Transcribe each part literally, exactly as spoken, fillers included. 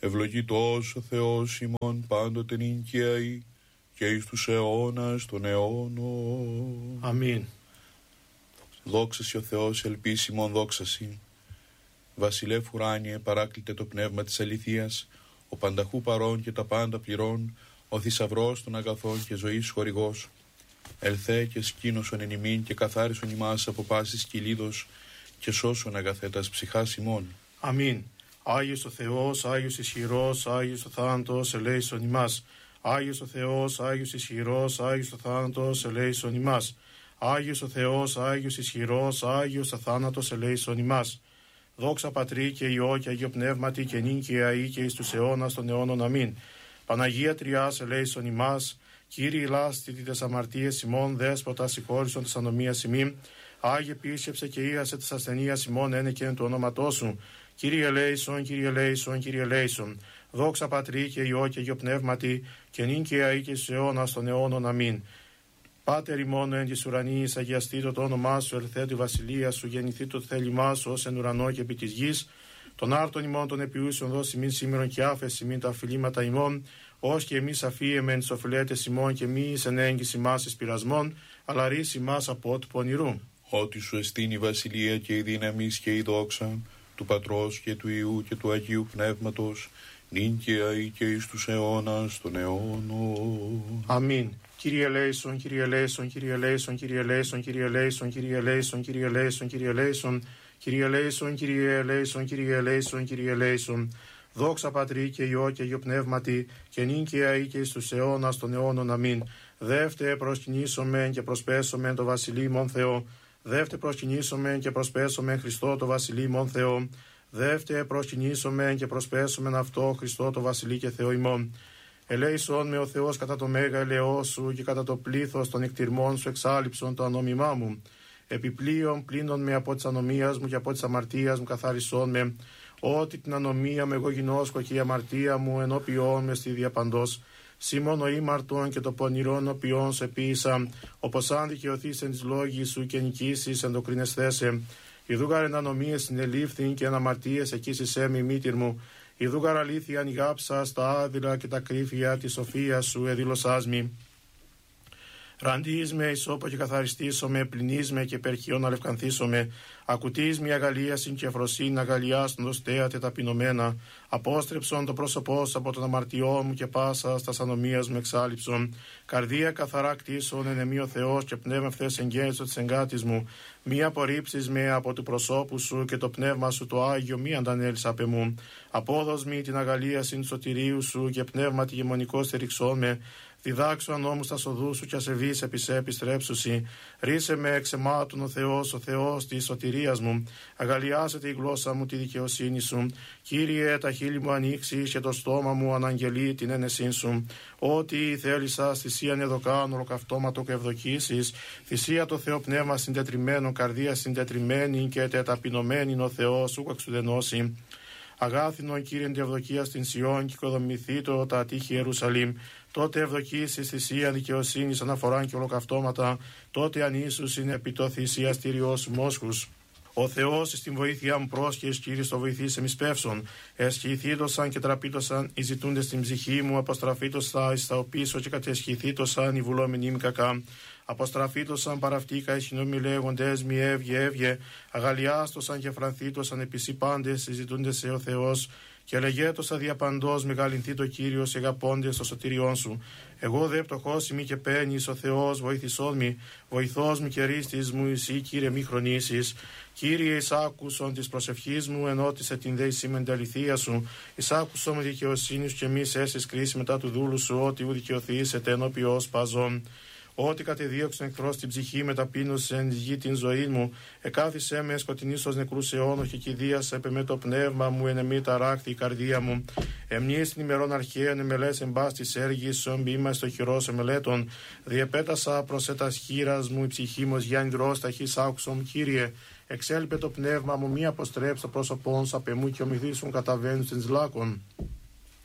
Ευλογητός ο Θεός ημών πάντοτε νυν και αεί και εις τους αιώνας των αιώνων. Αμήν. Δόξασι ο Θεός, ελπίσιμον δόξασι. Βασιλεύ ουράνιε, παράκλητε το πνεύμα της αληθείας, ο πανταχού παρών και τα πάντα πληρών, ο θησαυρός των αγαθών και ζωής χορηγός. Ελθέ και σκήνωσον εν ημίν και καθάρισον ημάς από πάσης κυλίδος και σώσον αγαθέτας ψυχάς ημών. Αμήν. Άγιος ο Θεός, Άγιος ισχυρός, Άγιος ο θάνατος, ελέησον ημάς. Άγιος ο Θεός, Άγιος ισχυρός, Άγιος ο θάνατος, ελέησον ημάς. Άγιος ο Θεός, Άγιος ισχυρός, Άγιος ο θάνατος, ελέησον ημάς. Δόξα Πατρί και Υιό και Αγίο Πνεύματι και νυν και αεί και εις τους αιώνας των αιώνων. Αμήν. Παναγία Τριάς, ελέησον ημάς. Κύριε ηλάστη τες αμαρτίες ημών, Δέσποτα συγχώρησον τες ανομίας ημίν. Άγιε πίστεψε και ίασε τες ασθενείας ημών, ένεκεν του ονόματός σου. Κύριε ελέησον, Κύριε ελέησον, Κύριε ελέησον. Δόξα Πατρί και Υιό και Αγίο Πνεύματι και νυν και αεί και εις τους αιώνας των αιώνων. Αμήν. Πάτερ ημών εν της ουρανής, αγιαστήτω το όνομά σου, ελθέ τη βασιλεία σου, γεννηθεί το θέλημά σου ως εν ουρανό και επί της γης. Τον άρτον ημών των επιούσεων δώσει μην σήμερον και άφεση μην τα αφιλήματα ημών, ως και εμείς αφίεμεν τις οφειλέτες ημών και μη εις εν έγκυση μας εις πειρασμών, αλλά ρίση μας από του πονηρού. Ότι σου εστίν η βασιλεία και η δύναμη και η δόξα του Πατρός και του Υιού και του Αγίου Πνεύματος, νυν και αεί και εις τους αιώνας των αιώνων. Αμήν. Κύριε ελέησον, Κύριε ελέησον, Κύριε ελέησον, Κύριε ελέησον, Κύριε ελέησον, Κύριε ελέησον, Κύριε ελέησον, Κύριε ελέησον, Κύριε ελέησον, Κύριε ελέησον, Κύριε ελέησον, Κύριε ελέησον. Δόξα Πατρί και Υιό και Αγίο Πνεύματι και νυν και αεί και εις τους αιώνας των αιώνων. Αμήν. Δεύτε προσκυνήσομεν και προσπέσομεν το Βασιλεί μον Θεό. Δεύτε προσκυνήσομεν και προσπέσομεν Χριστό το Βασιλεί μον Θεό. Δεύτε προσκυνήσομεν και προσπέσομεν αυτό Χριστό το Βασιλεί και Θεό ημών. Ελέησον με ο Θεός κατά το μέγα ελαιό σου και κατά το πλήθος των εκτιρμών σου εξάλειψον το ανόμημά μου. Επιπλέον πλύνον με από της ανομίας μου και από της αμαρτίας μου καθάρισόν με. Ότι την ανομία μου εγώ γινώσκω και η αμαρτία μου ενώπιόν με στη διαπαντός. Σήμον ο ήμαρτον και το πονηρόν ενώπιόν σε ποίησα, όπως αν δικαιωθείς εν της λόγης σου και νικήσεις εν το κρίνεσθέσαι. Ιδούγαρ εν ανομίες συνελήφθην και εν αμαρτίες εκείσισέ μη μήτηρ μου. Ιδούγαρ αλήθεια ανοιγάψα στα άδειλα και τα κρύφια της σοφίας σου εδήλωσάς μη. Ραντείς με ισόπο και καθαριστήσομαι, πλυνείς με και περχιόν αλευκανθήσομαι. Ακουτείς με αγαλίασιν και αφροσύν, αγαλιάστον στέατε ταπεινωμένα. Απόστρεψον το πρόσωπό σου από τον αμαρτιό μου και πάσα στα ανομίας μου εξάλειψον. Καρδία καθαρά κτίσον, εν εμή ο Θεός και πνεύμα ευθές εγγέννησο της εγκάτης μου. Μη απορρίψεις με από του προσώπου σου και το πνεύμα σου το Άγιο μη αντανέλεις απ' εμού. Απόδος μη την αγαλίασιν σωτηρίου σου και πνεύμα τη γεμονικό στηριξόν με. Διδάξου ανώμους τα σοδού σου και ασεβείς επί σε επιστρέψουσι. Ρίσε με εξαιμάτων ο Θεός, ο Θεός της σωτηρίας μου. Αγαλιάσετε η γλώσσα μου τη δικαιοσύνη σου. Κύριε, τα χείλη μου ανοίξεις και το στόμα μου αναγγελεί την ένεσήν σου. Ό,τι θέλησας θυσίαν εδωκάν ολοκαυτώματο και ευδοκίσεις. Θυσία το Θεό πνεύμα συντετριμένο, καρδία συντετριμένη και τεταπεινωμένη ο Θεός ούκ εξουδενώσει. Αγάθινον Κύριε τη ευδοκία στην Σιών και οικοδομηθεί το τα τείχη Ιερουσαλήμ. Τότε ευδοκίσεις θυσία δικαιοσύνης αναφοράν και ολοκαυτώματα. Τότε ανήσους είναι επί το θυσιαστήριό σου μόσχους. Ο Θεός στην βοήθειά μου πρόσχες, Κύριε, στο βοηθήσει εμείς πεύσον. Εσχηθήτωσαν και τραπήτωσαν οι ζητούντες στην ψυχή μου, αποστραφήτωσα εις τα οπίσω και κατεσχηθήτωσαν οι βουλόμενοι μη κακά. Αποστραφήτωσαν παραυτήκα οι συγγνώμη λέγοντες μη έβγε έβγε. Αγαλιάστωσαν και φρανθήτωσαν επισή πάντες οι ζητούντες σε ο Θεός. Και λεγέτωσα διαπαντός μεγαλυνθεί το Κύριο σε αγαπώντες το σωτήριόν σου. Εγώ δε πτωχός ημί και παίρνεις ο Θεός βοήθησόν μη. Βοηθός μη και ρίστης μου εσύ Κύριε μη χρονίσεις. Κύριε εισάκουσον της προσευχής μου ενώτισε την δε σήμεν αληθεία σου. Εισάκουσον με δικαιοσύνη σου και μη έσες κρίση μετά του δούλου σου ότι ου δικαιωθήσετε ενώπιός παζών. Ό,τι κατεδίωξε εχθρό στην ψυχή με ταπείνωσε εν γη την ζωή μου. Εκάθισε με σκοτεινής ως νεκρούς αιώνων και κηδίασε με το πνεύμα μου εν εμή ταράχθη η καρδία μου. Εμνείς την ημερών αρχαίων εμελές εν πας της έργης σου εμπήμα στο χειρός εμελέτων. Διεπέτασα προς έτας χείρας μου η ψυχή μου ως γιάννη δρός ταχύς άκουσον Κύριε. Εξέλιπε το πνεύμα μου μη αποστρέψει το πρόσωπόν σου απ' εμού και ομηθήσουν καταβαίνουν στην λάκων.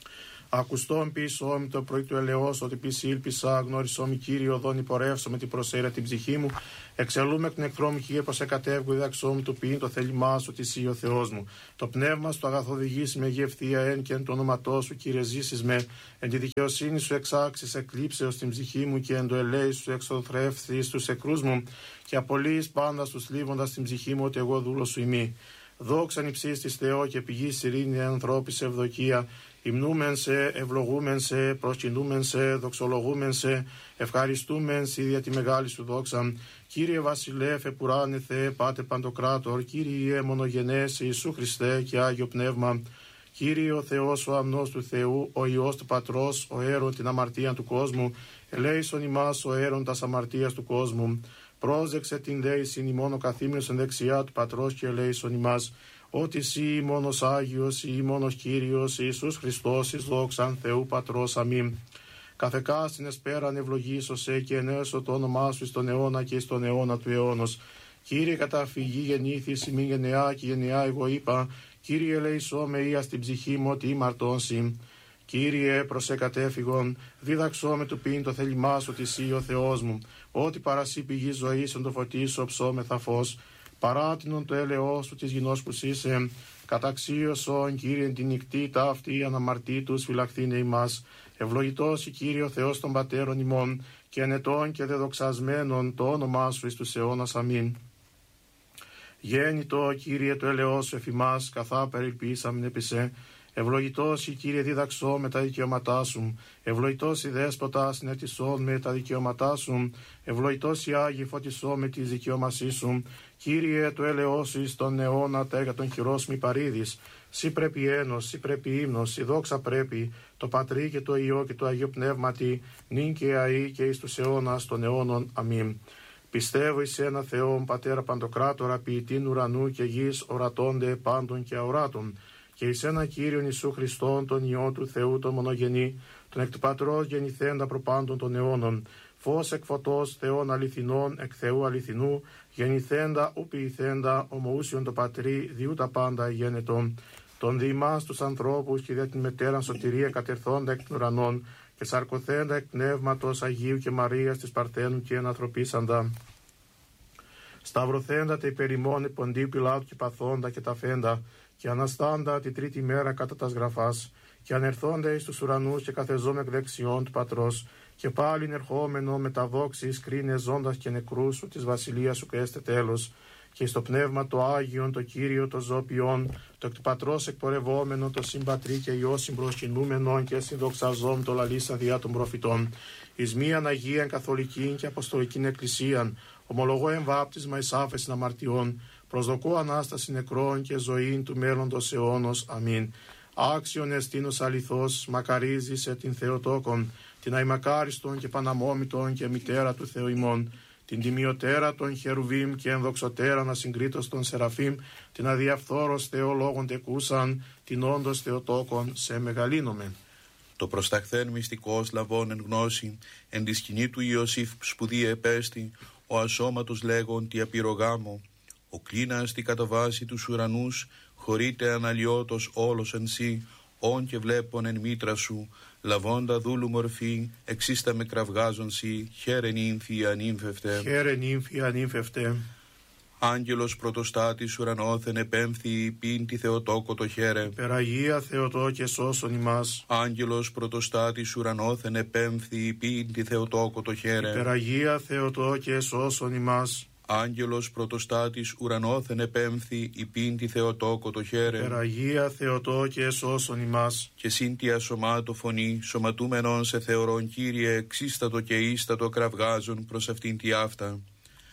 Ακουστών πίσω με το πρωί του ελαιός, ότι πίσω ήλπισα, γνώρισό μη Κύριο, οδόν υπορεύσω με την προσέρα την ψυχή μου. Εξελούμε εκ νεκρό μου, Κύριε, προς εκατεύγου, διδαξό μου του ποιήν το θέλημά σου, ότι εσύ ο Θεός μου. Το πνεύμα σου αγαθοδηγήσει με γευθεία εν και εν το όνοματό σου, Κύριε, ζήσεις με. Εν τη δικαιοσύνη σου εξάξεις εκλείψεως την ψυχή μου και εν το ελέη σου εξωθρεύθεις τους εκρούς μου και απολύεις πάντα στους λίβοντας την ψυχή μου, ότι εγώ δούλο σου ημί. Δόξαν υψίστης Θεό και πηγή ειρήνη ανθρώπης ευδοκία. Υμνούμεν σε, ευλογούμεν σε, προσκυνούμεν σε, δοξολογούμεν σε, ευχαριστούμεν σε δια τη μεγάλη σου δόξα. Κύριε Βασιλεύ, επουράνε Θεέ, Πάτε Παντοκράτορ, Κύριε μονογενές Ιησού Χριστέ και Άγιο Πνεύμα. Κύριε ο Θεός, ο αμνός του Θεού, ο Υιός του Πατρός, ο αίρον την αμαρτία του κόσμου, ελέησον ημάς ο αίρον τας αμαρτίας του κόσμου. Πρόσδεξε την δέησιν ημών ο καθήμενος εν δεξιά του Πατρός και ελέησον ημάς. Ότι εσύ μόνος Άγιος, ή μόνος Κύριος, Ιησούς Χριστός, εις δόξαν Θεού Πατρός, αμήν. Καθεκάστην εσπέραν ευλογήσωσε και ενέσω το όνομά σου εις τον αιώνα και εις τον αιώνα του αιώνος. Κύριε καταφυγή γεννήθης ημί γενεά και γενεά εγώ είπα, Κύριε ελέησό με ία στην ψυχή μου ότι ημαρτώνσι. Κύριε προσεκατέφυγον, δίδαξό με του πίν το θέλημά σου ότι εσύ ο Θεός μου, ότι παρασύ πηγή ζωής εν το φωτίσω ψώμεθα φως. Παράτηνον το έλεος σου της γινός που είσαι, καταξίωσον Κύριε την νυχτή ταύτη αναμαρτήτους φυλαχθήνε ημάς. Ευλογητός η Κύριε ο Θεός των πατέρων ημών και ενετών και δεδοξασμένων το όνομά σου εις τους αιώνας, αμήν. Γέννητο Κύριε το έλεος σου εφημάς, καθά περιποιήσαμεν επί σε. Ευλογητός η Κύριε δίδαξό με τα δικαιώματά σου. Ευλογητός η Δέσποτα συνετισόν με τα δικαιώματά σου. Ευλογητός η Άγιοι φωτισό με τη δικαιώμασή σου. Κύριε το έλεος σου εις τον αιώνα τα έργα των χειρός μη παρήδης. Σύ πρέπει ένος, σύ πρέπει ύμνος, σύ δόξα πρέπει, το Πατρί και το Υιό και το Αγίο Πνεύματι, νυν και αεί και εις τους αιώνας των αιώνων. Αμήν. Πιστεύω εις ένα Θεόν, Πατέρα Παντοκράτορα, ποιητήν ουρανού και γης, ορατώνται πάντων και αοράτων. Και εις ένα Κύριον Ιησού Χριστόν, τον Υιό του Θεού, τον μονογενή, τον εκ του Πατρός γεννηθέντα προπάντων των αιώνων, φως εκ φωτός Θεών αληθινών, εκ Θεού αληθινού, γεννηθέντα ου ποιηθέντα, ομοούσιον το Πατρί, διού τα πάντα γένετον. Τον διημάς τους ανθρώπους και δια την μετέραν σωτηρία κατερθόντα εκ των ουρανών, και σαρκωθέντα εκ πνεύματος Αγίου και Μαρίας της Παρθένου και ενανθρωπίσαντα. Σταυρωθέντα τε υπερημών Ποντίου Πιλάτου και παθόντα και τα φέντα, και αναστάντα τη τρίτη μέρα κατά τας γραφάς, και ανερθόντα εις τους ουρανούς και καθεζόμαι εκ δεξιών του Πατρός, και πάλιν ερχόμενο με τα δόξης κρίνε ζώντας και νεκρούς σου της βασιλείας σου και έστε τέλος, και στο πνεύμα το Άγιον, το Κύριο, το ζώπιον, το εκ του Πατρός εκπορευόμενο, το συμπατρί και Υιό συμπροσκυνούμενον και συνδοξαζόμ το λαλίσα διά των προφητών. Εις μίαν Αγίαν Καθολικήν και Αποστολικήν Εκκλησίαν, ομολογώ εμβάπτισμα εις άφεσιν αμαρτιών, προσδοκώ Ανάσταση νεκρών και ζωήν του μέλλοντος αιώνος. Αμήν. Άξιον εστίνος αληθώς, μακαρίζησε την Θεοτόκον, την αημακάριστον και παναμόμητον και μητέρα του Θεού ημών, την τιμιωτέρα των χερουβίμ και ενδοξωτέραν ασυγκρίτως των Σεραφείμ, την αδιαφθόρος Θεολόγων τεκούσαν, την όντως Θεοτόκον σε μεγαλύνομεν. Το προσταχθέν μυστικός λαβών εν γνώση, εν τη σκηνή του Ιωσήφ σπουδή επέστη, ο ασώματος λέγον τι απειρογάμο, ο κλίνας τι καταβάσει τους ουρανούς, χωρίτε αναλιώτος όλος εν σύ, όν και βλέπον εν μήτρα σου, λαβώντα δούλου μορφή, εξίστα με κραυγάζον σύ, χαίρε νύμφη ανήμφευτε. Χαίρε νύμφη ανήμφευτε. Άγγελος πρωτοστάτης ουρανόθεν επέμφθη, πίν τη Θεοτόκο το χαίρε. Περαγία Θεοτόκε σώσον ημάς. Άγγελος πρωτοστάτης ουρανόθεν επέμφθη, πίν τη Θεοτόκο το χαίρε. Περαγία Θεοτόκε σώσον ημάς. Άγγελος πρωτοστάτης ουρανόθεν επέμφθη, υπήν τη Θεοτόκο το χαίρε. Περαγία Θεοτόκε σώσον ημάς. Και σύντια σωμάτω φωνή, σωματούμενον σε θεωρών Κύριε, εξίστατο και ίστατο κραυγάζουν προς αυτήν τη αυτά.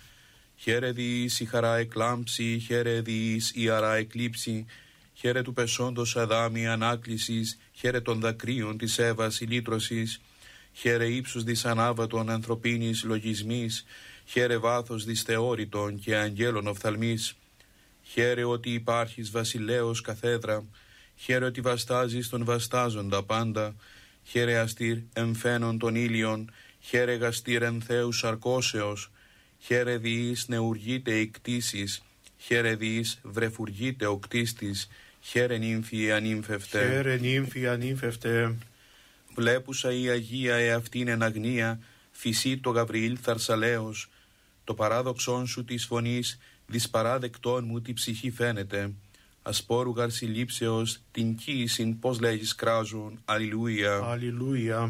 Χαίρε διείς η χαρά εκλάμψη, χαίρε διείς η αρά εκλείψη, χαίρε του πεσόντος Αδάμι ανάκλησης, χαίρε των δακρύων της Εύας η λύτρωσης, χαίρε ύψους δυσανάβατον ανθρωπίνης λογισμής, χαίρε βάθος δυσθεώρητον και αγγέλων οφθαλμής, χαίρε ότι υπάρχεις βασιλέος καθέδρα, χαίρε ότι βαστάζεις τον βαστάζοντα πάντα, χαίρε αστήρ εμφαίνον των ήλιων, χαίρε γαστήρ εν Θεούς σαρκώσεως, χαίρε διείς νεουργείται η κτήσης, χαίρε διείς βρεφουργείται ο κτίστης, χαίρε νύμφη ανήμφευτε. Χαίρε νύμφη ανήμφευτε. Βλέπουσα η Αγία εαυτήν εν αγνία, φυσί το Γαβριήλ θαρσαλέος, το παράδοξόν σου της φωνής, δυσπαράδεκτόν μου τη ψυχή φαίνεται. Ασπόρου γαρσιλήψεως, την κοίησιν πώς λέγεις κράζουν, αλληλούια. Αλληλούια.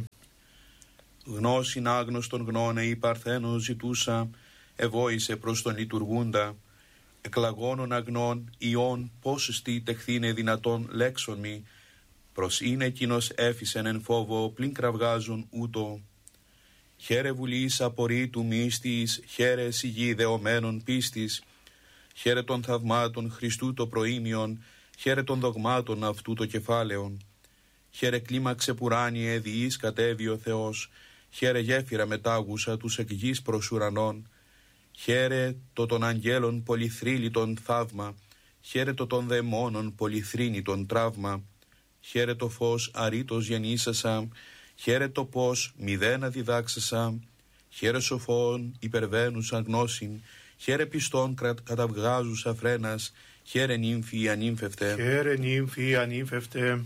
Γνώσιν άγνωστον γνώνε η παρθένος ζητούσα, ευόησε προς τον λειτουργούντα. Εκλαγώνων αγνών, ιών, πόσους τι τεχθήνε δυνατόν λέξον μη, προς είναι εκείνος έφυσεν εν φόβο, πλην κραυγάζουν ούτω. Χαίρε βουλής απορρίτου μίστης, χαίρε σιγή δεωμένων πίστης, χαίρε των θαυμάτων Χριστού το προήμιον, χαίρε των δογμάτων αυτού το κεφάλαιον. Χαίρε κλίμαξε πουράνιε διείς κατέβη ο Θεός, χαίρε γέφυρα μετάγουσα τους εκ γης προς ουρανών. Χαίρε το των αγγέλων πολυθρύλιτον θαύμα, χαίρε το των δαιμόνων πολυθρύνητον τραύμα. Χαίρε το φως αρήτως γεννήσασα, χαίρε το πως μηδένα διδάξασα, χαίρε σοφών υπερβαίνουσα γνώσιν, χαίρε πιστών καταβγάζουσα φρένας, χαίρε νύμφη ανύμφευτε. Χαίρε νύμφη ανύμφευτε.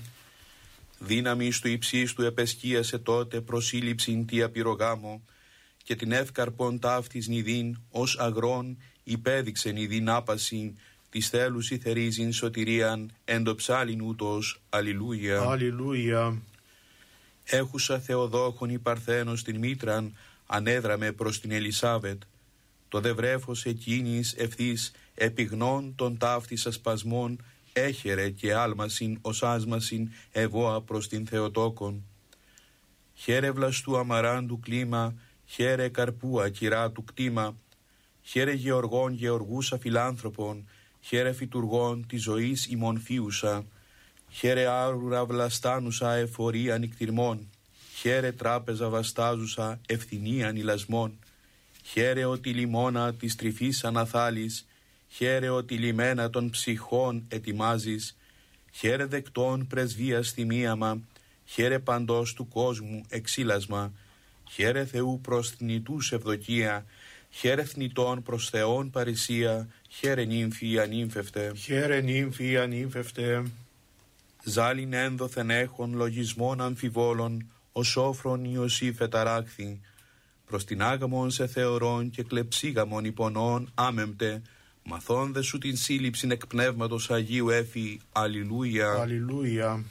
Δύναμη του υψίστου επεσκίασε τότε προσήλυψην τι απειρογάμο, και την εύκαρπον ταύτης νηδίν ως αγρόν υπέδειξεν νηδίν άπαση, της θέλους ηθερίζειν σωτηρίαν εν το ψάλιν ούτως. Αλληλούια. Αλληλούια. Έχουσα Θεοδόχον η Παρθένος την μήτραν, ανέδραμε προς την Ελισάβετ. Το δε βρέφος εκείνης ευθύς επιγνών των ταύτης ασπασμών, έχερε και άλμασιν ως άσμασιν ευώα προς την Θεοτόκον. Χαίρε βλαστού αμαράντου κλίμα, χαίρε καρπού ακυρά του κτήμα, χαίρε γεωργών γεωργούσα φιλάνθρωπων, χαίρε φυτουργών τη ζωής ημών φίουσα, χαίρε άρουρα βλαστάνουσα εφορία νικτυρμών, χαίρε τράπεζα βαστάζουσα ευθυνή ανηλασμών, χαίρε ότι λιμώνα της τρυφής αναθάλεις, χαίρε ότι λιμένα των ψυχών ετοιμάζεις, χαίρε δεκτών πρεσβείας θυμίαμα, χαίρε παντός του κόσμου εξήλασμα, χαίρε Θεού προς θνητούς ευδοκία, χαίρε θνητών προς Θεόν παρησία, χαίρε νύμφη ανύμφευτε. Χαίρε νύμφη ανύμφευτε. Ζάλιν ένδοθεν έχων λογισμών αμφιβόλων, ο σόφρον Ιωσήφ εταράκθη, προς την άγαμον σε θεωρών και κλεψίγαμον υπονών άμεμπτε, μαθώνδε σου την σύλληψην εκ πνεύματος Αγίου έφη. Αλληλούια. Αλληλούια.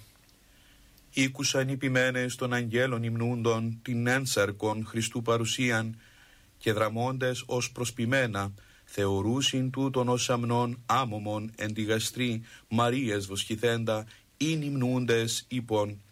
Ήκουσαν οι ποιμένες των αγγέλων υμνούντων την ένσαρκον Χριστού παρουσίαν, και δραμώντες ως προσποιμένα θεωρούσιν τούτον ως αμνών άμωμον εν τη γαστρή Μαρίας βοσχηθέντα, ειν υμνούντες είπων.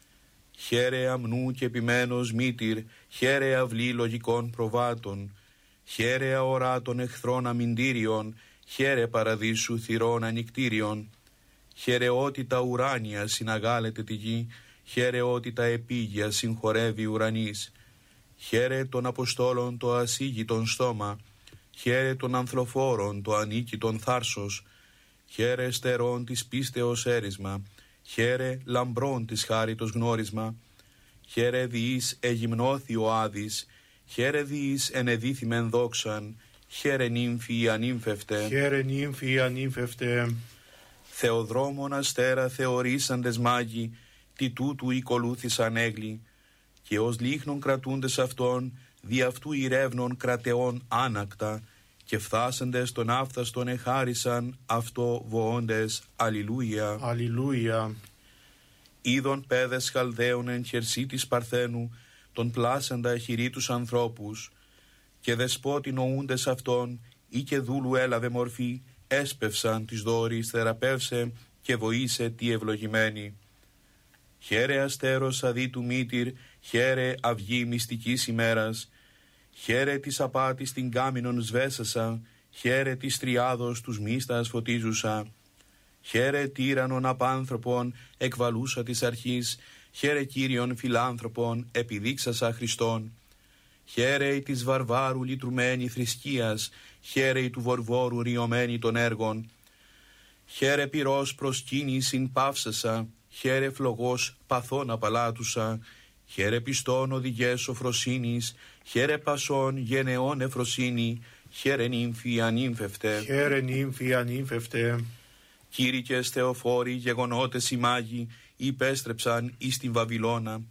Χαίρε αμνού και ποιμένος μήτυρ, χαίρε αυλή λογικών προβάτων, χαίρε αοράτων εχθρών αμυντήριων, χαίρε παραδείσου θυρών ανικτήριων. Χαίρε ότι τα ουράνια συναγάλεται τη γη, χαίρε ότι τα επίγεια συγχωρεύει ουρανής. Χαίρε των Αποστόλων το ασίγητον στόμα, χαίρε των ανθροφόρων το ανίκητον θάρσος, χαίρε στερών της πίστεως έρισμα, χαίρε λαμπρών της χάριτος γνώρισμα, χαίρε διείς εγυμνώθη ο Άδης, χαίρε διείς ενεδίθημεν δόξαν, χαίρε νύμφη ανύμφευτε. Χαίρε νύμφη ανύμφευτε. Θεοδρόμων αστέρα θεωρήσαντες μάγοι, τι τούτου οικολούθησαν έγλοι, και ως λίχνον κρατούντες αυτών, δι' αυτού ηρεύνων κρατεών άνακτα, και φθάσαντες τον άφθαστον εχάρισαν αυτό βοώντες. Αλληλούια. Αλληλούια. Είδων πέδες Χαλδαίων εν χερσί της Παρθένου, τον πλάσαντα χειρί τους ανθρώπους, και δεσπότη νοούντες αυτών, ή και δούλου έλαβε μορφή, έσπευσαν της δόρης θεραπεύσε και βοήσε τη ευλογημένη. Χαίρε αστέρος αδίτου μήτυρ, χαίρε αυγή μυστικής ημέρας, χαίρε της απάτης την κάμινον σβέσασα, χαίρε της τριάδος τους μίστας φωτίζουσα, χαίρε τύρανον απάνθρωπον εκβαλούσα της αρχής, χαίρε Κύριον φιλάνθρωπον επιδείξασα Χριστόν. Χαίρε της βαρβάρου λυτρουμένη θρησκείας, χαίρε του βορβόρου ριωμένη των έργων. Χαίρε πυρός προσκύνησιν παύσασα, χαίρε φλογός παθών απαλάτουσα, χαίρε πιστών οδηγές σοφροσύνης, χαίρε πασών γενεών εφροσύνη, χαίρε νύμφη ανύμφευτε. Χαίρε νύμφη ανύμφευτε. Κήρυκες θεοφόροι γεγονότες οι μάγοι, υπέστρεψαν εις την Βαβυλώνα.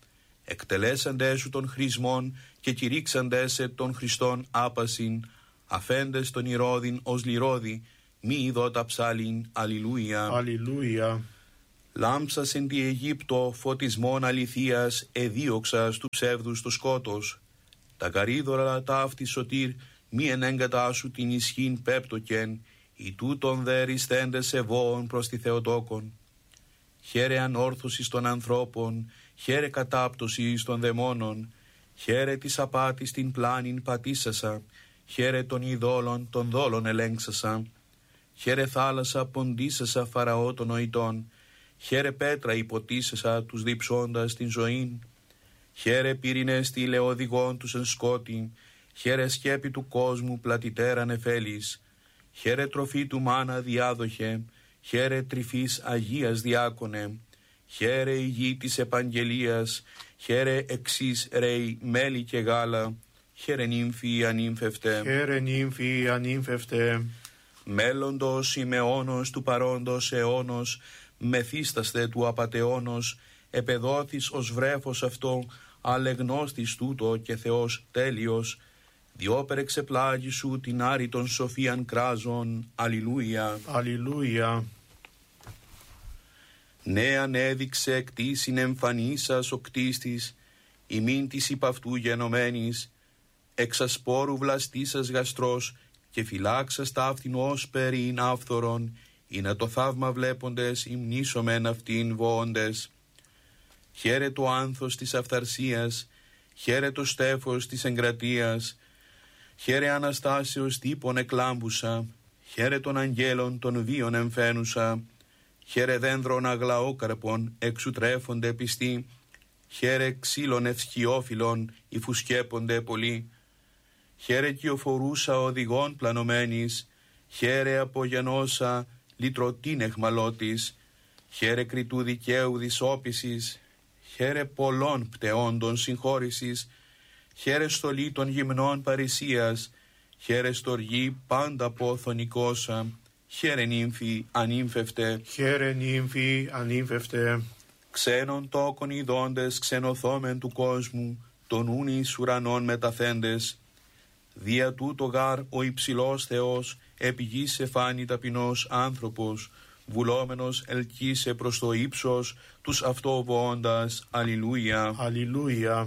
εκτελέσαντε σου των χρησμών και κηρύξαντε σε των Χριστών άπασιν, αφέντες των ηρώδιν ως λιρώδη, μη ειδώτα ψάλιν, αλληλούια. Αλληλούια. Λάμψας εν τη Αιγύπτο φωτισμόν αληθείας, εδίωξας του ψεύδους το σκότος. Τα καρύδωρα ταύτη σωτήρ, μη ενέγκατά σου την ισχύν πέπτοκεν, οι τούτον δε ριστέντες ευώων προς τη Θεοτόκον. Χαίρε ανόρθωσης των ανθρώπων, χαίρε κατάπτωσης των δαιμόνων, χαίρε της απάτης την πλάνην πατήσασα, χαίρε των ειδόλων των δόλων ελέγξασα, χαίρε θάλασσα ποντίσασα Φαραώ των νοητών, χαίρε πέτρα υποτίσασα τους διψώντας την ζωήν, χαίρε πυρηνές τη ηλεοδηγών τους εν σκότη, χαίρε σκέπη του κόσμου πλατητέρα νεφέλης, χαίρε τροφή του μάνα διάδοχε, χαίρε τρυφής Αγίας διάκονε, χαίρε η γη της επαγγελίας, χαίρε εξής ρέι μέλι και γάλα, χαίρε νύμφη ανύμφευτε. Χαίρε νύμφη ανύμφευτε. Μέλλοντος ημεώνος του παρόντος αιώνος, μεθύσταστε του απατεώνος, επεδόθης ως βρέφος αυτό, αλεγνώστης τούτο και Θεός τέλειος, διόπερεξε πλάγι σου την άρρητον σοφίαν κράζον, αλληλούια. Αλληλούια. Ναι ανέδειξε κτήσιν εμφανίσας ο κτίστης, ημίν της υπ' αυτού γενομένης, εξασπόρου βλαστήσας γαστρός και φυλάξας ταύτην ως περίν άφθορον, ή να το θαύμα βλέποντες υμνήσομεν αυτήν βοώντες. Χαίρε το άνθος της αυθαρσίας, χαίρε το στέφος της εγκρατείας, χαίρε Αναστάσεως τύπων εκλάμπουσα, χαίρε των αγγέλων των βίων εμφαίνουσα, χαίρε δένδρων αγλαόκαρπων εξουτρέφονται πιστοί, χαίρε ξύλων ευσχιόφιλων υφουσκέπονται πολλοί, χαίρε κυοφορούσα οδηγών πλανωμένης, χαίρε απογενώσα λυτρωτήν εχμαλώτης, χαίρε κριτού δικαίου δυσόπισης, χαίρε πολλών πτεόντων συγχώρησης, χαίρε στολή των γυμνών παρησίας, χαίρε στοργή πάντα πόθονικόσα, χαίρε νύμφη ανύμφευτε. Χαίρε νύμφη ανύμφευτε. Ξένων τόκων ειδώντες ξενοθόμεν του κόσμου, των ούνης ουρανών μεταθέντες. Δια τούτο γάρ ο υψηλός Θεός, επί γης εφάνει ταπεινός άνθρωπος, βουλόμενος ελκύσε προς το ύψος τους αυτοβοώντας, αλληλούια. Αλληλούια.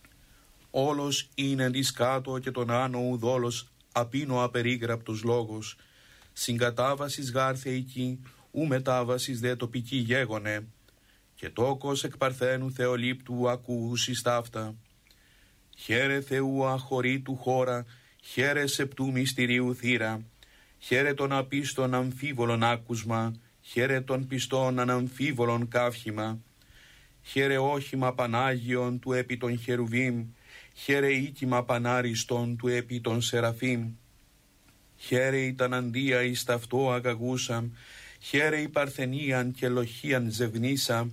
Όλος είναι της κάτω και τον άνω ουδόλος, απίνο απερίγραπτος λόγος. Συγκατάβασης γάρ θεϊκή, ου μετάβασης δε τοπική γέγονε, και τόκος εκ παρθένου θεολήπτου ακούουσις ταύτα. Χαίρε Θεού αχωρήτου χώρα, χαίρε σεπτού μυστηρίου θύρα, χαίρε των απίστων αμφίβολων άκουσμα, χαίρε των πιστών αναμφίβολων καύχημα, χαίρε όχημα Πανάγιον του επί των χερουβίμ, χαίρε οίκημα Πανάριστον του επί των σεραφείμ, χαίρε η ταναντία εις ταυτό αγαγούσαμ, χαίρε η παρθενίαν και λοχίαν ζευνήσα,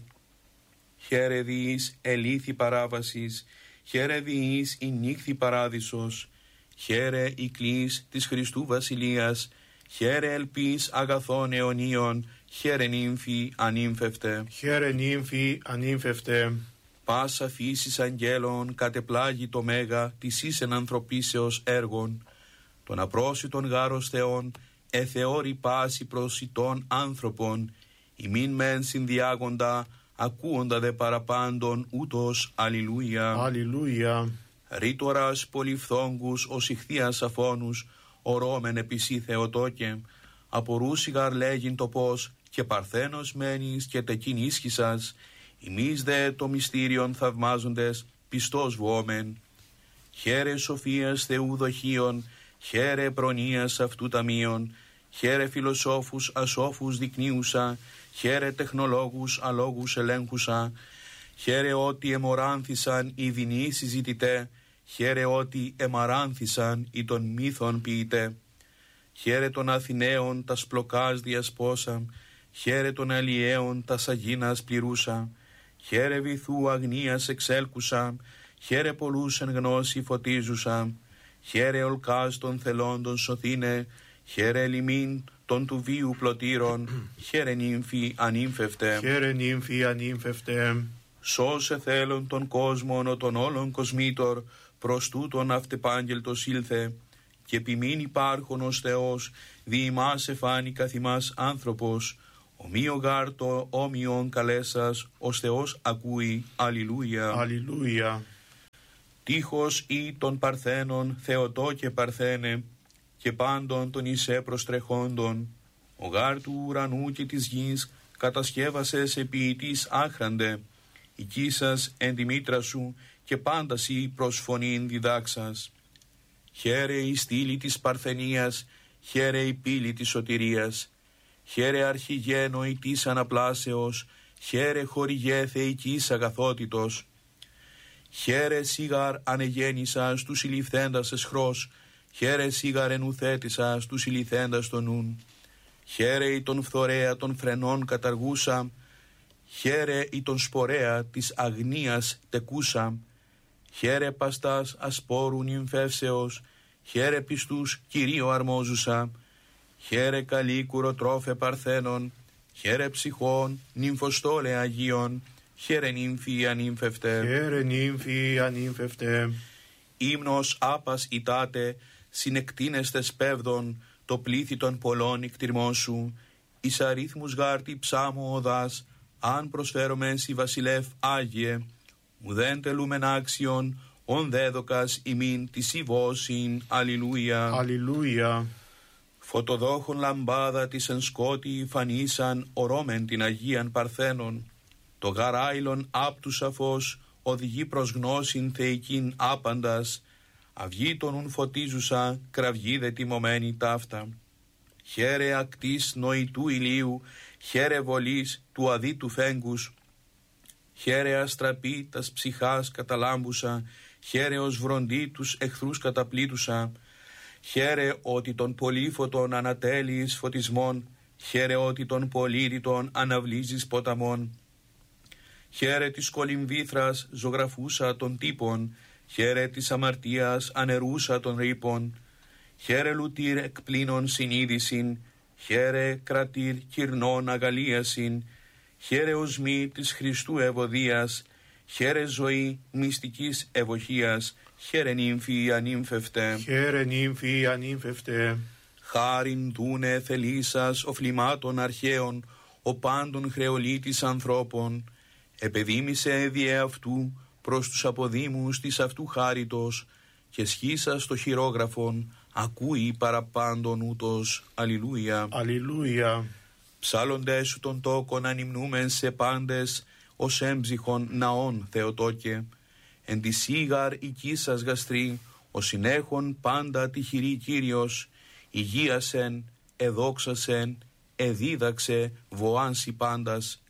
χαίρε διείς ελήθη παράβασης, χαίρε διείς η νύχθη παράδεισος, χαίρε η κλής της Χριστού Βασιλείας, χαίρε ελπίς αγαθών αιωνίων, χαίρε νύμφη ανύμφευτε. Χαίρε νύμφη ανύμφευτε. Πάσα φύσης αγγέλων κατεπλάγει το μέγα της ίσεν ανθρωπίσεως έργων, των απρόσιτων γάρος Θεών, εθεώρη πάση προσιτών άνθρωπον, ημίν μεν συνδιάγοντα, ακούοντα δε παραπάντων ούτως, αλληλούια. Αλληλούια. Ρήτορας πολυφθόγκους ως ηχθείας αφώνους, ορώμεν επισή Θεοτόκε, απορούσιγαρ λέγειν το πώς, και παρθένος μένεις και τεκίν ίσχυσας, ημείς δε το μυστήριον θαυμάζοντες, πιστός βουόμεν. Χαίρε σοφίας Θεού δοχείων, χαίρε προνοίας αυτού ταμείων, χαίρε φιλοσόφους ασόφους δεικνύουσα, χαίρε τεχνολόγους αλόγους ελέγχουσα, χαίρε ότι εμοράνθησαν οι δεινοί συζητητέ, χαίρε ότι εμαράνθησαν οι των μύθων ποιητέ. Χαίρε των Αθηναίων τας πλοκάς διασπόσα, χαίρε των Αλλιέων τας αγίνας πληρούσα, χαίρε βυθού αγνίας εξέλκουσα, χαίρε πολλούς εν γνώση φωτίζουσα, χαίρε ολκάς των θελόντων σωθήνε, χαίρε λιμήν των του βίου πλωτήρων, χαίρε νύμφη ανύμφευτε. Χαίρε νύμφη ανύμφευτε. Σώσε θέλον τον κόσμον ο των όλων κοσμήτωρ, προς τούτον αυτεπάγγελτος ήλθε, και επιμήν υπάρχον ως Θεός, δι' ημάς εφάνει καθ' ημάς άνθρωπος, ομοίο γάρ το όμοιον καλέσας, ως Θεός ακούει. Αλληλούια. Αλληλούια. Τείχος ή των Παρθένων, Θεοτό και Παρθένε, και πάντων των Ισέ προστρεχόντων, ο γάρ του ουρανού και της γης, κατασκεύασε σε ποιητής άχραντε, οικίσας εν τη μήτρα σου, και πάντασι προς φωνήν διδάξας. Χαίρε η στήλη της Παρθενίας, χαίρε η πύλη της σωτηρίας, χαίρε αρχηγένο η της αναπλάσεως, χαίρε χορηγέ θεϊκής αγαθότητος. Χαίρε σίγαρ ανεγέννησας τους συλληφθέντας εσχρός, χαίρε σίγαρ ενουθέτησας τους συλληφθέντας των νουν. Χαίρε η τον φθορέα των φρενών καταργούσα, χαίρε η τον σπορέα της αγνίας τεκούσα. Χαίρε παστάς ασπόρου νυμφεύσεως, χαίρε πιστούς Κυρίω αρμόζουσα. Χαίρε καλή κουροτρόφε Παρθένων, χαίρε ψυχών νυμφοστόλε Αγίων, χαίρε νύμφη ανύμφευτε. Χαίρε νύμφη ανύμφευτε. Ύμνος άπας ητάτε, συνεκτείνεστε σπέβδον, το πλήθη των πολλών εκτιρμών σου. Εις αρίθμους γάρτη ψάμου οδάς, αν προσφέρομαι σι βασιλεύ Άγιε, ουδέν τελούμεν άξιον, ον δέδοκας ημίν της ιβώσιν. Αλληλούια. Αλληλούια. Φωτοδόχων λαμπάδα της εν σκότη φανίσαν ορώμεν την Αγίαν Παρθένων. Το γαράιλον άπτου σαφώς οδηγεί προς γνώσιν θεϊκήν άπαντας. Αυγή τον ουν φωτίζουσα, κραυγή δε τιμωμένη ταύτα. Χαίρε ακτής νοητού ηλίου, χαίρε βολής του αδίτου φέγγους. Χαίρε αστραπή τας ψυχάς καταλάμπουσα, χαίρε ως βροντί τους εχθρούς καταπλήτουσα. Χαίρε ότι τον πολύφωτον ανατέλεις φωτισμών, χαίρε ότι τον πολύρητον αναβλύζεις ποταμών. Χαίρε της κολυμβήθρας ζωγραφούσα των τύπων, χαίρε της αμαρτίας ανερούσα των ρήπων. Χαίρε λουτήρ εκπλήνων συνείδησιν, χαίρε κρατήρ κυρνών αγαλίασιν. Χαίρε οσμή της Χριστού ευωδίας, χαίρε ζωή μυστικής ευοχίας, χαίρε νύμφη ανύμφευτε. Χαίρε νύμφη ανύμφευτε. Χάριν δούνε θελήσας οφλημάτων αρχαίων, ο πάντων χρεολίτης ανθρώπων. Επεδίμησε διέ αυτού προς τους αποδήμους της αυτού χάριτος, και σχίσας το χειρόγραφον, ακούει παραπάντων ούτως. Αλληλούια. Αλληλούια. Ψάλλοντες σου τον τόκον ανυμνούμεν σε πάντες, ως έμψυχον ναών Θεοτόκε. Εν τη σίγαρ οικίσας γαστρή, ο συνέχον πάντα τυχηρή Κύριος, υγείασεν, εδόξασεν, εδίδαξε, βοάνσι πάντας.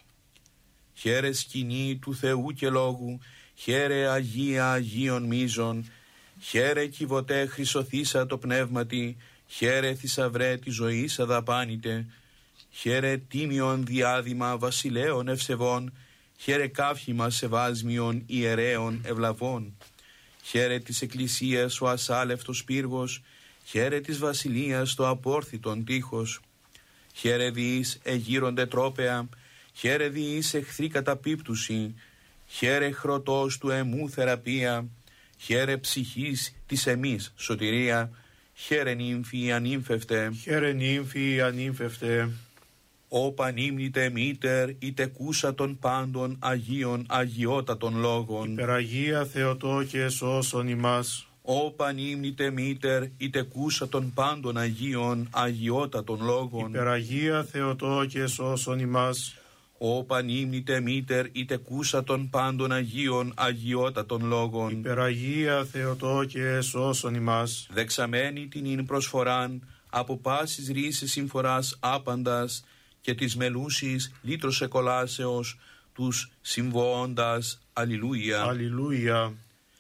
Χαίρε σκηνή του Θεού και λόγου, χαίρε Αγία Αγίων μίζων, χαίρε κυβωτέ χρυσοθήσα το πνεύματι, χαίρε θησαυρέ τη ζωής αδαπάνητε, χαίρε τίμιον διάδημα βασιλέων ευσεβών, χαίρε καύχημα σεβάσμιον ιερέων ευλαβών. Χαίρε της εκκλησίας ο ασάλευτος πύργος, χαίρε της βασιλείας το απόρθητον τείχος. Χαίρε διείς εγείρονται τρόπεα, χαίρε διείς εχθροί καταπίπτουση, χαίρε χρωτός του εμού θεραπεία, χαίρε ψυχής της εμείς σωτηρία, χαίρε νύμφη ανύμφευτε. Χαίρε νύμφη ανύμφευτε. Ω πανύμνητε μήτερ, είτε κούσα των πάντων Αγίων αγιότατων λόγων. Υπεραγία Θεοτό και σώσον ημάς. Ω πανύμνητε μήτερ, είτε κούσα των πάντων Αγίων αγιότατων λόγων. Υπεραγία Θεοτό και σώσον ημάς. Ω πανύμνητε μήτερ, είτε κούσα των πάντων Αγίων αγιότατων λόγων. Υπεραγία Θεοτό και σώσον ημάς. Δεξαμένη την ειν προσφοράν, από πάσης ρίσης συμφοράς άπαντας, και της μελούσης λύτρος εκολάσεως, τους συμβοώντας. Αλληλούια. Αλληλούια.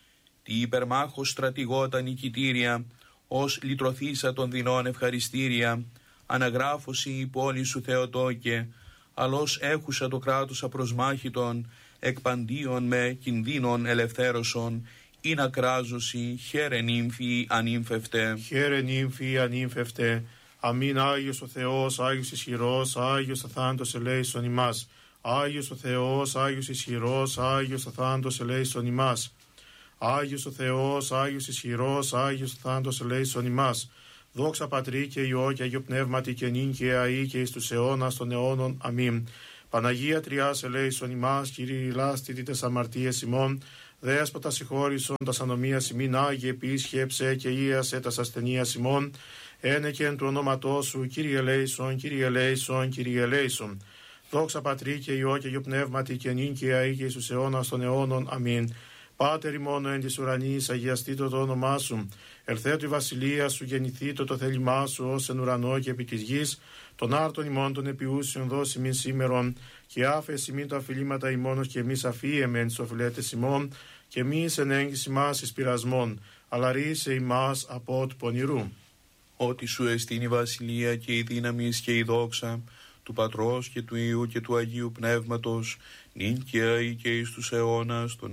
Τι υπερμάχος στρατηγότα νικητήρια, ως λυτρωθήσα των δεινών ευχαριστήρια, αναγράφωση η πόλη σου Θεοτόκε, αλώς έχουσα το κράτος απροσμάχητον, εκπαντίον με κινδύνων ελευθέρωσον, ή να κράζωση, χαίρε νύμφη ανύμφευτε. Χαίρε νύμφη ανύμφευτε. Αμήν Άγιος ο Θεός, Άγιος ισχυρός, Άγιος αθάνατος ελέησον ημάς. Άγιος ο Θεός, Άγιος ισχυρός, Άγιος ο θάνατος ελέησον ημάς. Άγιος ο Θεός, Άγιος ισχυρός, Άγιος ο θάνατος ελέησον ημάς. Δόξα Πατρί και Υιό και Αγιο Πνεύματι και νυν και αεί και εις τους αιώνας των αιώνων. Αμήν. Παναγία Τριάς ελέησον ημάς, Κύριε λάστητη τες αμαρτίες ημών, Δέσποτα συγχώρησον τας ανομίας ημίν, Άγιε επίσκεψε και ίασε τας ασθενείας ημών, ένεκεν του ονόματός σου, Κύριε ελέησον, Κύριε ελέησον, Κύριε ελέησον. Δόξα Πατρί και Υιό και Αγιο Πνεύματι και νυν και αεί και εις τους αιώνας των αιώνων. Αμήν. Πάτερ ημών εν της ουρανής, αγιαστήτω το όνομά σου. Ελθέτω η βασιλεία σου, γεννηθήτω το θέλημά σου, ως εν ουρανό και επί της γης. Τον άρτον ημών των επιούσιων δώσει μην σήμερον, και άφες ημίν τα αφιλήματα ημώνος και εμείς αφίεμεν τις οφειλέτες ημών, και εμείς εν έγκυση μας εις πειρασμών, αλλά ρίσε ημάς από του πονηρού. Ότι σου εστίν η βασιλεία και η δύναμη και η δόξα του Πατρός και του Υιού και του Αγίου Πνεύματος, νυν και αεί και εις τους αιώνας των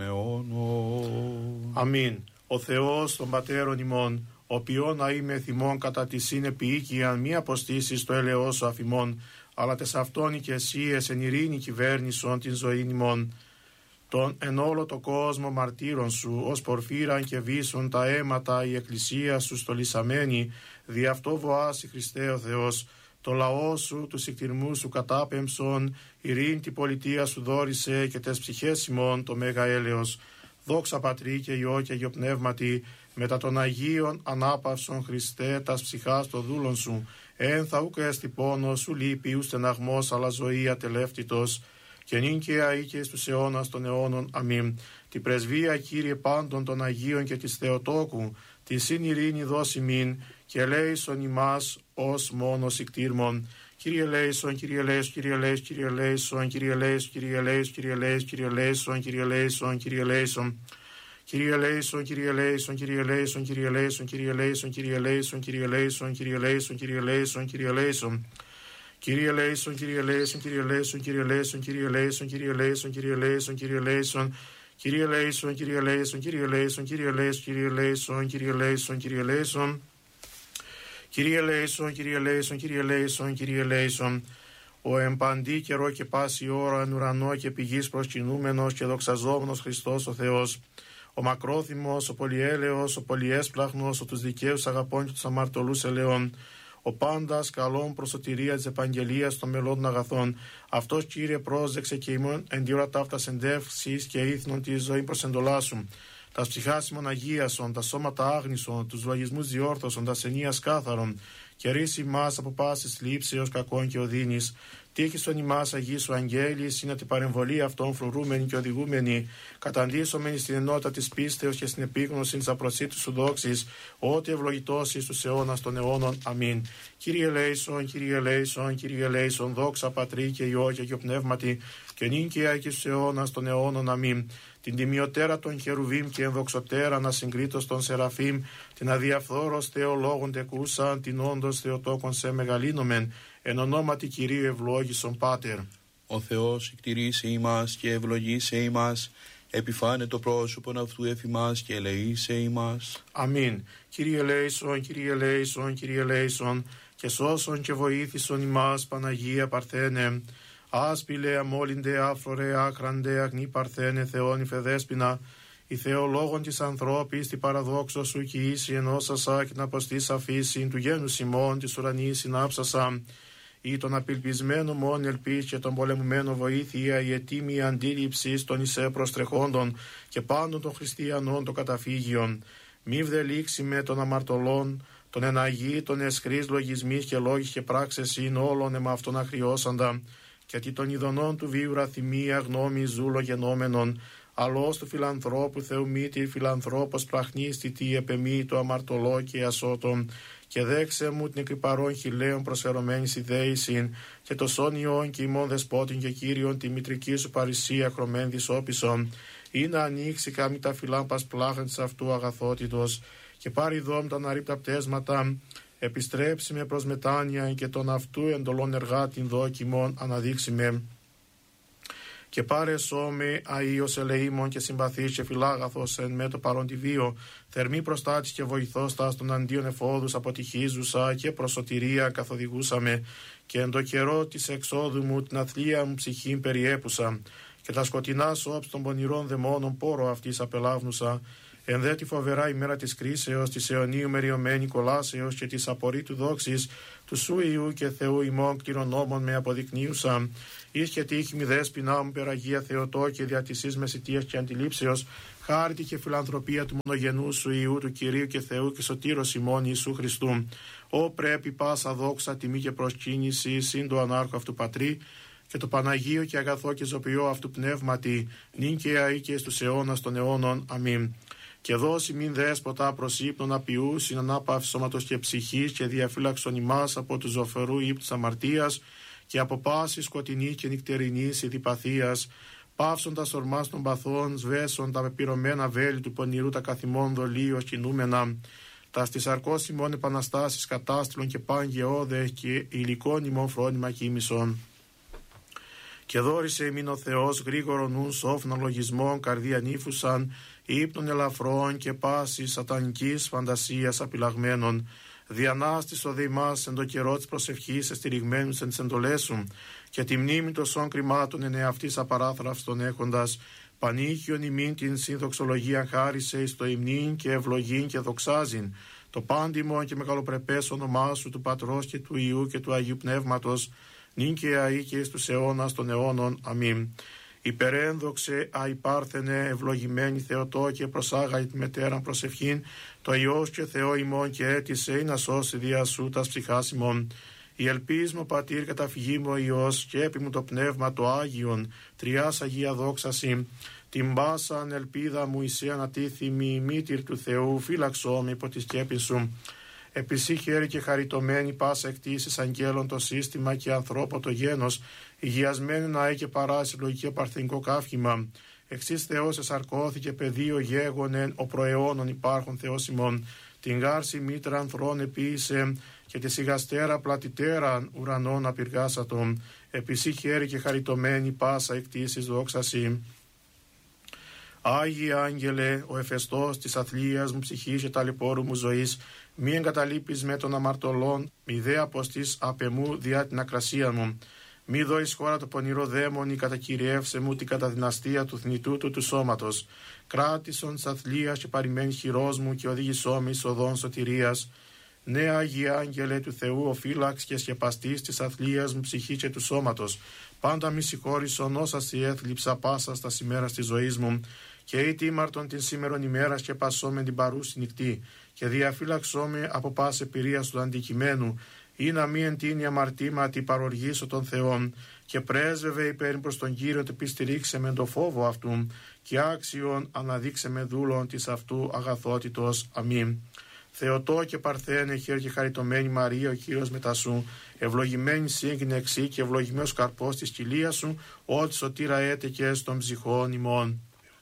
αιώνων. Αμήν. Ο Θεός των Πατέρων ημών, ο οποίον να είμαι θυμών κατά τη συνεπιοίκιαν μη αποστήσεις το έλεος σου αφημών, αλλά τες αυτόν και εσύ εν ειρήνη κυβέρνησον την ζωήν ημών. Τον εν όλο το κόσμο μαρτύρων σου, ως πορφύραν και βίσουν τα αίματα η εκκλησία σου στολισαμένη, δι' αυτό βοάσει Χριστέ ο Θεός. Το λαό σου, του εκτιρμού σου κατάπεμψον, ειρήνη την πολιτεία σου δόρισε και τες ψυχές ημών το μέγα έλεος. Δόξα Πατρί και Υιό και Αγιο Πνεύματι, μετά των Αγίων ανάπαυσον Χριστέ τας ψυχάς το δούλον σου, ένθα ουκ έστι πόνος, σου λύπη ου στεναγμός, αλλά ζωή ατελεύτητος, και νυν και αεί και εις τους αιώνας των αιώνων. Αμήν. Την πρεσβεία, Κύριε, πάντων των Αγίων και της Θεοτόκου, τη συν ειρήνη δώσει μην, και ελέησον ημάς ως μόνος ικτήρμον. Κύριε ελέησον, Κύριε ελέησον, Κύριε ελέησον, Κύριε ελέησον, Κύριε ελέησον, Κύριε ελέησον, Κύριε ελέησον, Κύριε ελέησον, Κύριε ελέησον, Κύριε ελέησον, Κύριε ελέησον, Κύριε ελέησον, Κύριε ελέησον, Κύριε ελέησον, Κύριε ελέησον, Κύριε ελέησον, Κύριε ελέησον, Κύριε ελέησον, Κύριε ελέησον. Κύριε ελέησον, Κύριε ελέησον, Κύριε ελέησον, Κύριε ελέησον, Κύριε ελέησον, Κύριε ελέησον, Κύριε ελέησον, Κύριε ελέησον, Κύριε ελέησον, Κύριε ελέησον, Κύριε ελέησον, Κύριε ελέησον, Κύριε ελέησον, Κύριε ελέησον, Κύριε ελέησον, Κύριε ελέησον, Κύριε ελέησον, Κύριε ελέησον. Ο εμπαντή καιρό και πάση ώρα εν ουρανό και πηγής προσκυνούμενος και δοξαζόμενος Χριστός ο Θεός, ο μακρόθυμος, ο πολυέλεος, ο πολυέσπλαχνος, ο τους δικαίους αγαπών και τους αμαρτωλούς ελαιών, ο πάντας καλών προς σωτηρία της επαγγελίας των μελών αγαθών. Αυτός, Κύριε, πρόσδεξε και ημών εν τη ώρα ταύτα εντεύξεις και ήθνον τη ζωή προς εντολάσουν. Τα ψυχάς ημών αγίασον, τα σώματα άγνησον, τους λογισμούς διόρθωσον, τα ασθενείας κάθαρον, και ρίση ημάς από πάσης λήψεως κακών και οδύνης. Τύχησον ημάς αγίσου αγγέλης, είναι την παρεμβολή αυτών φρουρούμενη και οδηγούμενη, καταντήσομενη στην ενότητα της πίστεως και στην επίγνωση της απροσίτου σου δόξης, ότι ευλογητός εις τους αιώνας των αιώνων. Αμήν. Κύριε ελέησον, Κύριε ελέησον, Κύριε ελέησον, δόξα Πατρί και Υιό και Αγιο Πνεύματι, και νυν και αεί και στους αιώνας των αιώνων. Αμήν. Την τιμιωτέρα των χερουβίμ και ενδοξωτέρα να συγκρίτως των σεραφείμ, την αδιαφθόρος θεολόγων τεκούσαν, την όντως θεοτόκον σε μεγαλύνομεν, εν ονόματι Κυρίου ευλόγησον Πάτερ. Ο Θεός εκτηρήσε ημάς και ευλογήσε ημάς, επιφάνε το πρόσωπον αυτού εφημάς και ελεήσε ημάς. Αμήν. Κύριε ελέησον, Κύριε ελέησον, Κύριε ελέησον, και σώσον και βοήθησον ημάς, Παναγία Παρθένε. Άσπηλε, αμόλυντε, άφρορε, άκραντε, αγνή Παρθένε, Θεόν υφεδέσποινα, η Θεολόγων της ανθρώπης, την παραδόξο σου και ίση ενώσασα και την αποστής αφήσιν του γένους ημών της ουρανής συνάψασα, ή τον απελπισμένο μόν ελπίς και τον πολεμουμένο βοήθεια, η ετοίμη αντίληψη των εισέ προστρεχόντων και πάντων των χριστιανών των καταφύγιων. Μη βδελήξει με των αμαρτωλών, τον εναγή, τον εσχρής λογισμής και λόγης και πράξες είναι όλων εμαυτόν αχριώσαντα, γιατί των ειδονών του βίου ραθυμία γνώμη ζούλο γενόμενον, αλλός του φιλανθρώπου θεομήτη φιλανθρώπος πραχνής τι επεμή το αμαρτωλό και ασώτων, και δέξε μου την εκρυπαρών χιλέων προσφερωμένης ιδέησιν, και το σόνιον και ημών δεσπότην και κύριον τη μητρική σου παρησία χρωμέν δυσόπισον, ή να ανοίξει κάμη τα φυλάμπας πλάχαν της αυτού αγαθότητος, και πάρει δόμ τα αναρρίπτα πτέσματα, επιστρέψει με προς μετάνοια και τον αυτού εντολών εργάτην δόκιμων αναδείξει με. Και πάρε σώμε αΐος ελεήμων και συμπαθής και φιλάγαθος εν με το παρόν τη βίο, θερμή προστάτης και βοηθός τας των αντίον εφόδους αποτυχίζουσα και προς σωτηρία καθοδηγούσαμε, και εν το καιρό της εξόδου μου την αθλία μου ψυχήν περιέπουσα, και τα σκοτεινά σώψη των πονηρών δαιμόνων πόρο αυτής απελάβνουσα, εν δε τη φοβερά ημέρα της κρίσεως, της αιωνίου μεριωμένη κολάσεως και της απορρίτου δόξης του σου Υιού και Θεού ημών κληρονόμων με αποδεικνύουσα, εις και τύχη μη δέσποινά μου περαγία Θεοτό και δια της εις μεσητείας και αντιλήψεως, χάρητη και φιλανθρωπία του μονογενού σου Υιού του Κυρίου και Θεού και σωτήρος ημών Ιησού Χριστού. Ω πρέπει πάσα δόξα, τιμή και προσκύνηση συν το ανάρχο αυτού πατρί, και το Παναγίο και αγαθό και ζωπιό αυτού πνεύματι, νυν και αεί και στους αιώνας των αιώνων. Αμήν. Και δώσει μην δέσποτα προς ύπνον απειού, συν ανάπαυση σώματος και ψυχής, και διαφύλαξον ημάς από του ζωφερού ύπνους αμαρτίας, και από πάση σκοτεινή και νυχτερινής ειδιπαθίας, πάυσον τα σορμάς των παθών, σβέσον τα πεπυρωμένα βέλη του πονηρού τα καθημών δολίως κινούμενα, τα στις αρκός ημών επαναστάσεις κατάστηλων και παν γεώδε και υλικών ημών φρόνημα κοίμησον. Και δόρισε ημίν ο Θεός γρήγορο νουν σόφνων λογισμών καρδία νύφουσαν, ύπνων ελαφρών και πάσης σατανικής φαντασίας απειλαγμένων. Διανάστης ο δεημάς εν το καιρό της προσευχής εστηριγμένους εν τις εντολές σου, και τη μνήμη τοσών κρυμάτων εν εαυτής απαράθραυστον έχοντας, πανήχιον ημίν την συνδοξολογία χάρισε εις το υμνήν και ευλογήν και δοξάζειν, το πάντιμο και μεγαλοπρεπές όνομά σου του Πατρός και του Υιού και του Αγίου Πνεύματος, νυν και αεί και εις τους αιώνας των αιώνων. Αμήν. Υπερένδοξε αϊπάρθενε ευλογημένη Θεοτό και προσάγα τη μετέραν προσευχήν, το Υιός και Θεό ημών και έτησε να σώσει δια σου τας ψυχάς ημών. Η ελπίς μου πατήρ καταφυγή μου ο Υιός και έπι μου το πνεύμα το Άγιον, τριάς Αγία δόξαση. Την πάσαν ελπίδα μου εισέ ανατίθιμη μήτηρ του Θεού, φύλαξό με υπό τη σκέπη σου. Επισή χέρι και χαριτωμένη πάσα εκτίσεις αγγέλων το σύστημα και ανθρώπο το γένος, υγιασμένη να έχει παράσει λογική παρθενικό καύχημα. Εξής Θεός εσαρκώθηκε πεδίο γέγονεν, ο προαιώνων υπάρχον Θεός ημών. Την γάρση μήτρα ανθρών επίησε και τη σιγαστέρα πλατιτέραν ουρανών απειργάσατον. Επισή χέρι και χαριτωμένη πάσα εκτίσεις δόξαση. Άγιε Άγγελε, ο εφεστός της αθλίας μου ψυχής και ταλαιπώρου μου ζωής, μη εγκαταλείπεις με των αμαρτωλών, μη δε αποστείς απεμού διά την ακρασία μου. Μη δω εις χώρα το πονηρό δαίμονι, κατακυριεύσε μου την καταδυναστία του θνητού του του σώματος. Κράτησον της αθλίας και παρημένη χειρός μου και οδήγησό με εις οδόν σωτηρίας. Ναι, Άγιε Άγγελε του Θεού, ο φύλαξ και σκεπαστής της αθλίας μου ψυχή και του σώματος. Πάντα μη συγχώρησον όσα σοι έθλιψα πάσα στα ημέρας της ζωής μου, και ή τίμαρτον την σήμερον ημέρα σκεπασό με την παρούση νυχτή, και διαφύλαξό με από πάση εμπειρία του αντικειμένου, ή να μη εντείνει αμαρτήματι παροργήσω των Θεών, και πρέσβευε υπέρ προς τον Κύριο ότι πιστηρίξε με το φόβο αυτού, και άξιον αναδείξε με δούλον της αυτού αγαθότητος. Αμήν. Θεοτό και Παρθένε, χέρι και χαριτωμένη Μαρία, ο Κύριος μετά σου, ευλογημένη σύγκρινε εξή και ευλογημένος καρπός της κοιλίας σου, ότι σωτήρα έτεκε των ψυχών ημών.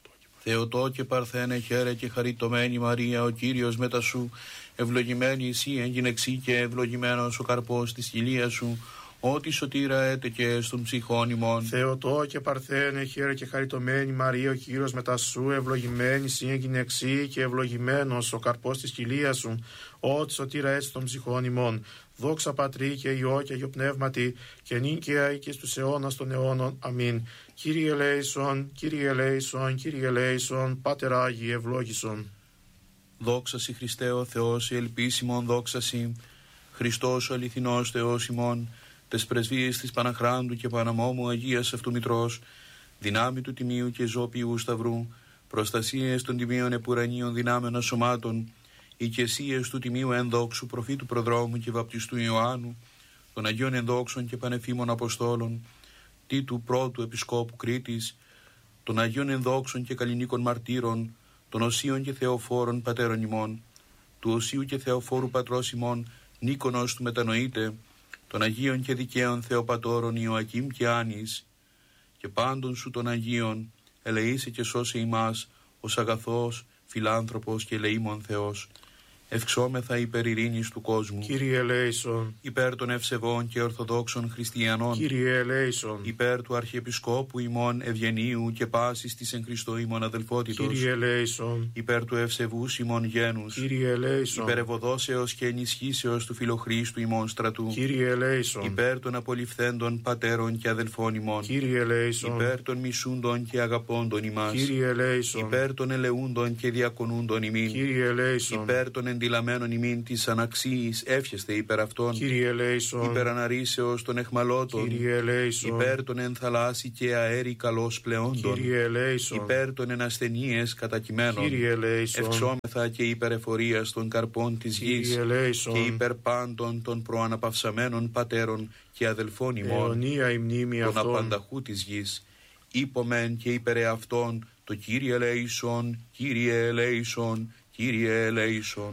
Θεοτό και Παρθένε, χαίρε και χαριτωμένη Μαρία, ο Κύριος μετά σου, ευλογημένη εσύ έγινε εξή και ευλογημένος ο καρπός της κοιλίας σου, ότι σωτήρα έτεκε των ψυχών ημών. Θεοτό και Παρθένε, χαίρε και χαριτωμένη Μαρία, ο Κύριος μετά σου, ευλογημένη εσύ έγινε εξή και ευλογημένος ο καρπός της κοιλίας σου, ότι σωτήρα έτεκε των ψυχών ημών. Δόξα Πατρί και Υιό και Αγιο Πνεύματι, και νυν και αεί και στους αιώνας των αιώνων. Αμήν. Κύριε ελέησον, Κύριε ελέησον, Κύριε ελέησον, Πάτερ Άγιε ευλόγησον. Δόξα σοι Χριστέ ο Θεός, η ελπίσιμον δόξα σοι, Χριστός ο αληθινός Θεός ημών, τες πρεσβείες της Παναχράντου και Παναμόμου Αγίας αυτού Μητρός, δυνάμει του Τιμίου και Ζώπιου Σταυρού, προστασίες των Τιμίων Επουρανίων δυνάμεων σωμάτων, οικεσίες του Τιμίου Ενδόξου Προφήτου Προδρόμου και Βαπτιστού Ιωάννου, των Αγίων Ενδόξων και Πανεφήμων Αποστόλων, Τίτου Πρώτου Επισκόπου Κρήτης, των Αγίων Ενδόξων και Καλλινίκων Μαρτύρων, των Οσίων και Θεοφόρων Πατέρων ημών, του Οσίου και Θεοφόρου Πατρός ημών Νίκονος του Μετανοείτε, των Αγίων και Δικαίων Θεοπατώρων Ιωακήμ και Άνης, και πάντων σου των Αγίων, ελεήσε και σώσε ημάς, ως αγαθός, φιλάνθρωπος και ελεήμων Θεός. Ευξόμεθα υπέρ ειρήνης του κόσμου. Κύριε ελέησον. Υπέρ των ευσεβών και ορθοδόξων χριστιανών. Κύριε ελέησον. Υπέρ του Αρχιεπισκόπου ημών Ευγενίου και πάσης της εν Χριστώ ημών αδελφότητος. Κύριε ελέησον. Υπέρ του ευσεβούς ημών γένους. Κύριε ελέησον. Υπέρ ευωδόσεως και ενισχύσεως του Φιλοχρίστου ημών στρατού. Κύριε ελέησον. Υπέρ των απολυφθέντων πατέρων και αδελφών ημών. Κύριε ελέησον. Υπέρ των μισούντων και αγαπώντων ημάς. Κύριε ελέησον. Υπέρ των ελεούντων και διακονούντων ημίν. Κύριε ελέησον. Υπέρ των εντυλαμένων ημίν της αναξίης εύχεστε υπέρ αυτών. Κύριε ελέησον. Υπέρ αναρρήσεως των εχμαλώτων. Κύριε ελέησον. Υπέρ των ενθαλάσσι και αέρι καλώς πλεόντων. Κύριε ελέησον. Υπέρ των ενασθενείες κατακειμένων. Κύριε ελέησον. Ευξόμεθα και υπέρ εφορίας των καρπών της γης. Κύριε ελέησον. Και υπέρ πάντων των προαναπαυσαμένων πατέρων και αδελφών ημών. Αιωνία η μνήμη Των αυτών. απανταχού της γης. Είπομεν και υπέρ εαυτών το Κύριε ελέησον, Κύριε ελέησον, Κύριε ελέησον.